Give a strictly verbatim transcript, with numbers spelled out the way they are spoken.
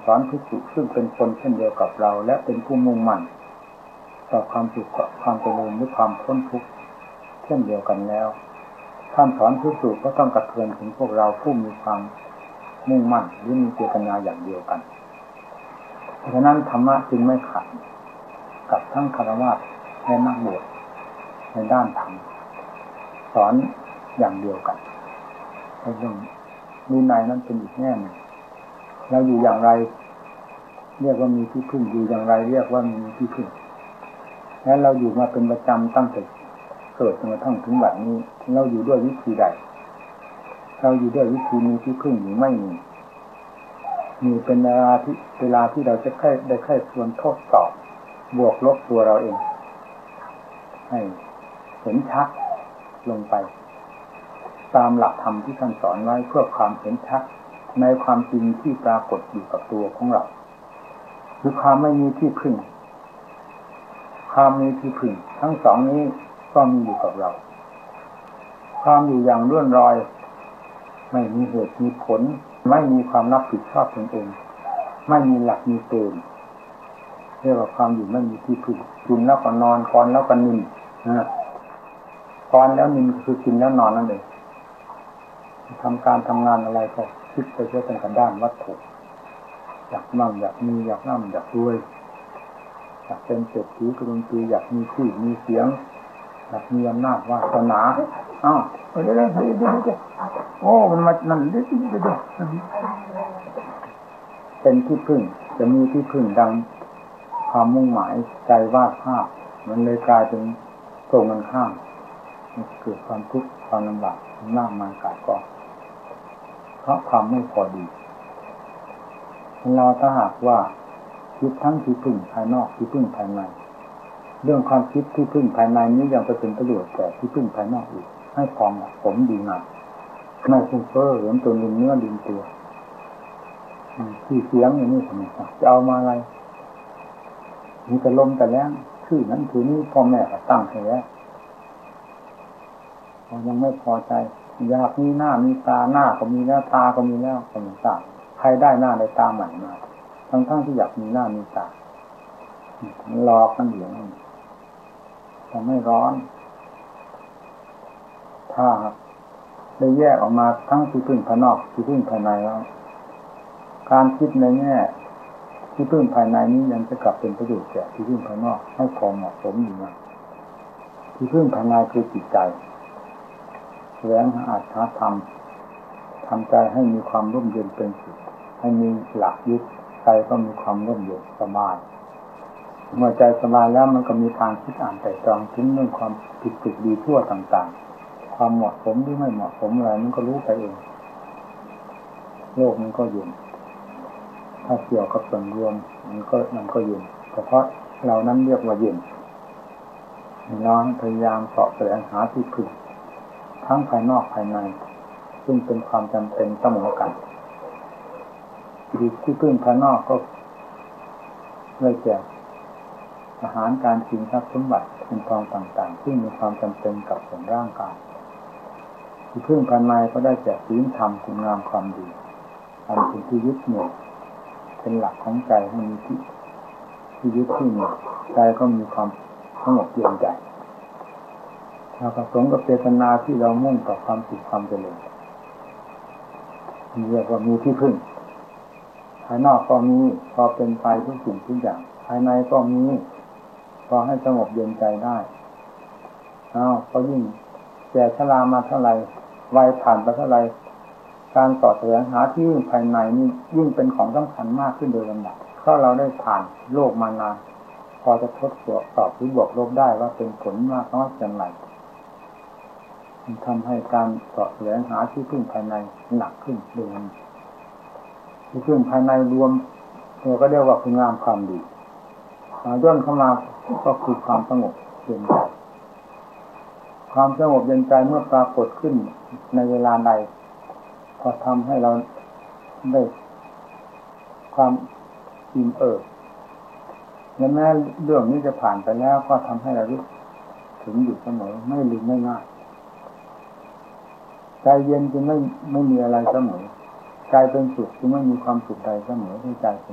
สอนภิกษุซึ่งเป็นคนเช่นเดียวกับเราและเป็นผู้มุ่งมั่นต่อความสุขความเจริญหรือความพ้นทุกข์เช่นเดียวกันแล้วท่านสอนภิกษุก็ต้องกระเทือนถึงพวกเราผู้มีความมุ่งมั่นหรือมีเจตนาอย่างเดียวกันเพราะฉะนั้นธรรมะจึงไม่ขัดกับทั้งฆราวาสและนักบวชในด้านธรรมสอนอย่างเดียวกันเรื่องวินัยนั้นเป็นอีกแง่หนึ่งเราอยู่อย่างไรเรียกว่ามีที่พึ่งอยู่อย่างไรเรียกว่ามีที่พึ่งและเราอยู่มาเป็นประจำตั้งแต่เกิดจนกระทั่งถึงบัดนี้เราอยู่ด้วยวิธีใดเราอยู่ด้วยวิธีมีที่พึ่งหรือไม่มีมีเป็นเวลาที่เวลาที่เราจะค่อยได้ค่อยทวนทดสอบบวกลบตัวเราเองให้เห็นชัดลงไปตามหลักธรรมที่ท่านสอนไว้เพื่อความเห็นชัดในความจริงที่ปรากฏอยู่กับตัวของเราคือความไม่มีที่พึ่งความมีที่พึ่งทั้งสองนี้ก็มีอยู่กับเราความอยู่อย่างเลื่อนลอยไม่มีเหตุมีผลไม่มีความรับผิดชอบตนเองไม่มีหลักมีเกณฑ์เรียกว่าความอยู่ไม่มีที่พึ่งกินแล้วก็นอนกอนแล้วก็นิ่มนะกอนแล้วนิ่มคือกินแล้วนอนนั่นเองทำการทำงานอะไรก็คิดไปเพื่อเป็นกันด้านวัตถุอยากมั่งอยากมีอยากร่ำอยากรวยอยากเป็นเศรษฐีกรุงศรีอยากมีชื่อมีเสียงอยากมีอำนาจวาสนาอ้าวเดี๋ยวเดี๋ยวเดี๋ยวเดี๋ยวโอ้มันมานั่นเดี๋ยวเดี๋ยวเดี๋ยวเป็นที่พึ่งจะมีที่พึ่งดังความมุ่งหมายใจวาดภาพมันเลยกลายเป็นตรงกันข้ามมันเกิดความทุกข์ความลำบากมากมายกายกองเพราะความไม่พอดีเราถ้าหากว่าคิดทั้งที่พึ่งภายนอกที่พึ่งภายในเรื่องความคิดที่พึ่งภายในนี้ยังจะเป็นประโยชน์แต่ที่พึ่งภายนอกอีกให้พอเหมาะสมดีงามไม่ฟุ้งเฟ้อเหมือนตัวลืมเนื้อลืมตัวที่เสียงอย่างนี้ทำไมจะเอามาอะไรมีแต่ลมแต่แรงชื่อนั้นคือนี้พ่อแม่ก็ตั้งให้แล้วยังไม่พอใจอยากมีหน้ามีตาหน้าก็มีแล้วตาก็มีแล้วก็มีตาใครได้หน้าได้ตาใหม่มาทั้งทั้งที่อยากมีหน้ามีตาหลอกกันอยู่นั่นแต่ไม่ร้อนถ้าได้แยกออกมาทั้งที่พึ่งภายนอกที่พึ่งภายในแล้วการคิดในแง่ที่พึ่งภายในนี้ยังจะกลับเป็นประโยชน์แก่ที่พึ่งภายนอกให้พอเหมาะสมอยู่นะที่พึ่งภายในคือจิตใจแสวงหาอัตถธรรมทำใจให้มีความร่มเย็นเป็นสุขให้มีหลักยึดใจก็มีความร่มเย็นสบายเมื่อใจสบายแล้วมันก็มีทางคิดอ่านแต่ตรองถึงเรื่องความผิดถูกดีชั่วต่างๆความเหมาะสมหรือไม่เหมาะสมอะไรมันก็รู้ไปเองโลกมันก็เย็นถ้าเกี่ยวกับส่วนรวมมันก็มันก็เย็นแต่เพราะเรานั้นเรียกว่าเย็นน้องพยายามเสาะแสวงหาที่พึ่งทั้งภายนอกภายในซึ่งเป็นความจำเป็นเสมอกันที่พึ่งภายนอกก็เลยแก่อาหารการกินทรัพย์สมบัติเงินทองต่างๆที่มีความจำเป็นกับส่วนร่างกายที่พึ่งภายในก็ได้แก่ศีลธรรมคุณงามความดีอันเป็นที่ยึดเหนี่ยวเป็นหลักของใจให้มีที่ที่ยึดที่เหนี่ยวใจก็มีความสงบเย็นใจถ้าผสมกับเจตนาที่เรามุ่งต่อความสุขความเจริญเรียกว่ามีที่พึ่งภายนอกก็มีพอเป็นไปทุกสิ่งทุกอย่างภายในก็มีพอให้สงบเย็นใจได้อ้าวก็ยิ่งแก่ชรามาเท่าไหร่วัยผ่านไปเท่าไหร่การต่อแสวงหาที่พึ่งภายในนี่ยิ่งเป็นของสำคัญมากขึ้นโดยลำดับเพราะเราได้ผ่านโลกมานานพอจะทดสอบหรือบวกลบได้ว่าเป็นผลมากน้อยเพียงไรมันทำให้การต่อแสวงหาที่พึ่งภายในหนักขึ้นโดยลำดับที่พึ่งภายในรวมเราก็เรียกว่าคุณงามความดีย่นเข้ามาก็คือความสงบเย็นใจความสงบเย็นใจเมื่อปรากฏขึ้นในเวลาใดพอทำให้เราได้ความอิ่มเอิบแม้เรื่องนี้จะผ่านไปแล้วก็ทำให้เราลึกถึงอยู่เสมอไม่ลืมไม่ง่ายใจเย็นจึงไม่ไม่มีอะไรเสมอใจเป็นสุขจึงไม่มีความสุขใดเสมอที่ใจ